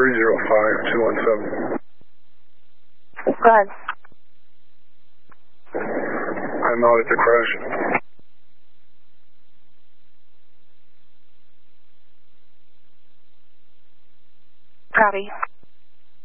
305-217. Go ahead. I'm out at the crash. Copy.